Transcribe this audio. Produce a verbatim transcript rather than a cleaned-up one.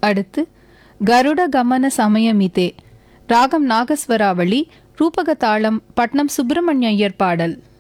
அடுத்து கருட கமன சமயமிதே ராகம் நாகஸ்வராவளி ரூபக தாளம் பட்னம் சுப்பிரமணிய ஐயர் பாடல்.